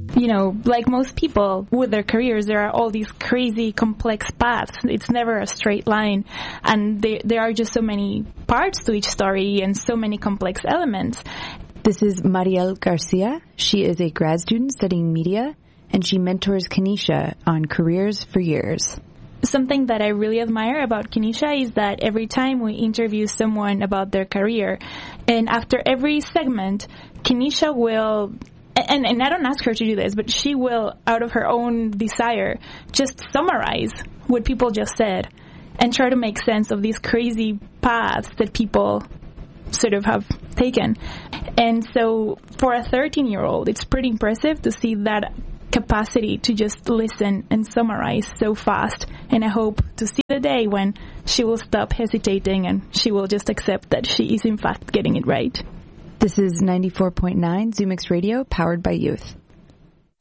like most people with their careers, there are all these crazy, complex paths. It's never a straight line. And there are just so many parts to each story and so many complex elements. This is Mariel Garcia. She is a grad student studying media, and she mentors Kenesha on Careers for Years. Something that I really admire about Kenesha is that every time we interview someone about their career, and after every segment, Kenesha will... And I don't ask her to do this, but she will, out of her own desire, just summarize what people just said and try to make sense of these crazy paths that people sort of have taken. And so for a 13-year-old, it's pretty impressive to see that capacity to just listen and summarize so fast. And I hope to see the day when she will stop hesitating and she will just accept that she is in fact getting it right. This is 94.9 ZooMix Radio, powered by youth.